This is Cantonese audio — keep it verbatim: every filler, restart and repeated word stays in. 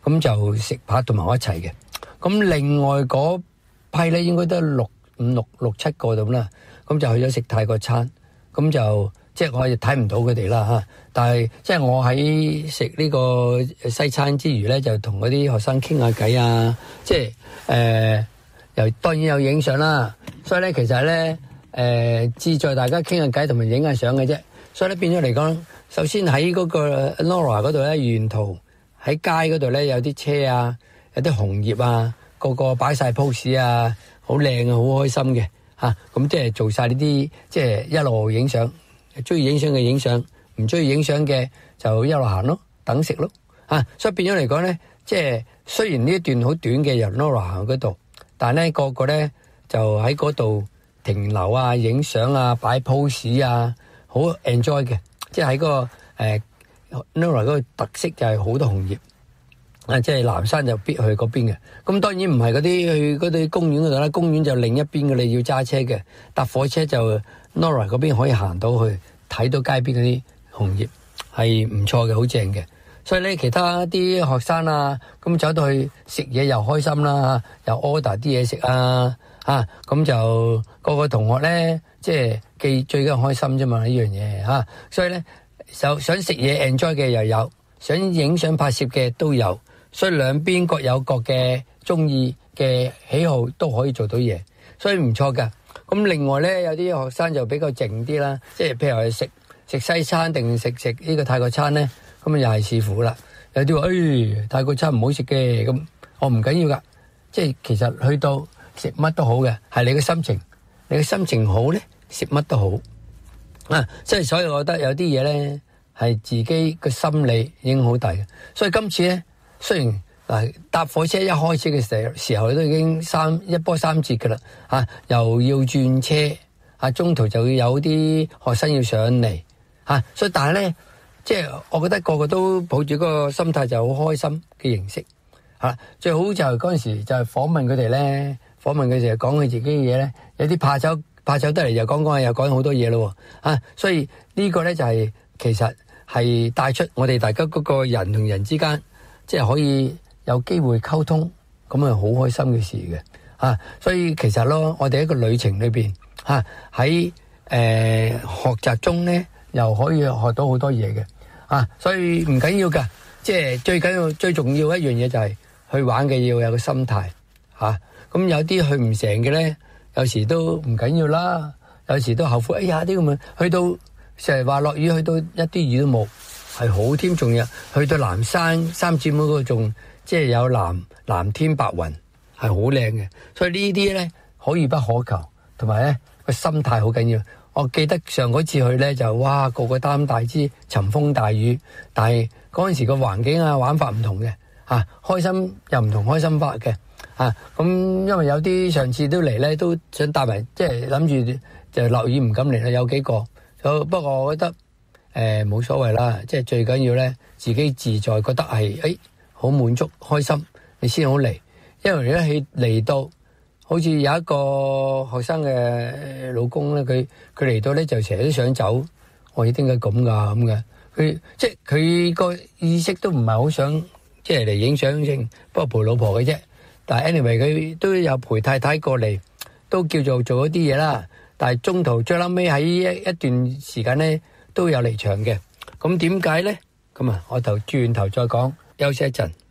咁就食扒同埋我一齊嘅。咁另外嗰批咧應該都六五六六七個咁啦，咁就去咗食泰國餐，咁就即係我哋睇唔到佢哋啦嚇。但係即係我喺食呢個西餐之餘咧，就同嗰啲學生傾下偈啊，即係誒又當然有影相啦。所以咧其實咧誒志在大家傾下偈同埋影下相嘅啫。所以咧變咗嚟講，首先喺嗰個 Nora 嗰度咧，沿途喺街嗰度咧有啲車啊，有啲紅葉啊，個個擺晒 pose 啊，好靚啊，好開心嘅嚇。咁即係做晒呢啲，即係一路影相。中意影相嘅影相，唔中意影相嘅就一路行咯，等食咯嚇。所以變咗嚟講咧，即係雖然呢一段好短嘅由 Nora 行嗰度，但係咧個個咧就喺嗰度停留啊、影相啊、擺 pose 啊，好 enjoy 嘅。即係喺嗰個誒 Nora 嗰個特色就係好多紅葉啊，即係南山就必去嗰邊嘅。咁當然唔係嗰啲去嗰啲公園嗰度啦，公園就另一邊嘅，你要揸車嘅，搭火車就 Nora 嗰邊可以行到去睇到街邊嗰啲紅葉，係唔錯嘅，好正嘅。所以咧，其他啲學生啊，咁走到去食嘢又開心啦，又 order 啲嘢食啊，嚇咁就個個同學咧，即係記最緊開心啫嘛，呢樣嘢嚇。所以咧，就想食嘢 enjoy 嘅又有，想影相拍攝嘅都有，所以兩邊各有各嘅中意嘅喜好都可以做到嘢，所以唔錯噶。咁另外咧，有啲學生就比較靜啲啦，即係譬如話食食西餐定食食呢個泰國餐咧，咁又係視乎啦。有啲話誒泰國餐唔好食嘅，咁我唔緊要噶，即係其實去到食乜都好嘅，係你嘅心情，你嘅心情好咧，食乜都好啊。即係所以我覺得有啲嘢咧係自己嘅心理影響好大嘅。所以今次咧，雖然嗱搭火車一開始嘅時時候都已經三一波三折㗎啦，嚇又要轉車，嚇中途就要有啲學生要上嚟，嚇所以但係咧，即係我覺得個個都抱住嗰個心態就好開心嘅形式，嚇最好就係嗰陣時就係訪問佢哋咧，訪問佢哋講佢自己嘅嘢咧，有啲怕醜怕醜得嚟又講講又講好多嘢咯，嚇所以呢個咧就係其實係帶出我哋大家嗰個人同人之間，即係可以有機會溝通，咁係好開心嘅事嘅，啊！所以其實咯，我哋一個旅程裏邊，嚇喺誒學習中咧，又可以學到好多嘢嘅，啊！所以唔緊要噶，即係最緊要、最重要一樣嘢就係去玩嘅要有個心態，嚇。咁有啲去唔成嘅咧，有時都唔緊要啦，有時都後悔，哎呀啲咁啊，去到成日話落雨，去到一啲雨都冇，係好添，仲有去到南山三姊妹嗰度仲。即係有藍藍天白雲，係好靚嘅，所以呢啲咧可遇不可求，同埋咧個心態好緊要。我記得上嗰次去咧就哇個個擔大支尋風大雨，但係嗰陣時個環境啊玩法唔同嘅，啊開心又唔同開心法嘅，啊咁因為有啲上次都嚟咧都想帶埋，即係諗住就落雨唔敢嚟啦，有幾個，就不過我覺得誒冇所謂啦，即係最緊要咧自己自在，覺得係誒。好滿足開心，你先好嚟。因為一起嚟到，好似有一個學生嘅老公咧，佢佢嚟到咧就成日都想走。我話點解咁噶咁嘅？佢即係佢個意識都唔係好想即係嚟影相先，不過陪老婆嘅啫。但係 anyway 佢都有陪太太過嚟，都叫做做一啲嘢啦。但係中途最後尾喺一一段時間咧都有離場嘅。咁點解咧？咁啊，我頭轉頭再講。休息一陣。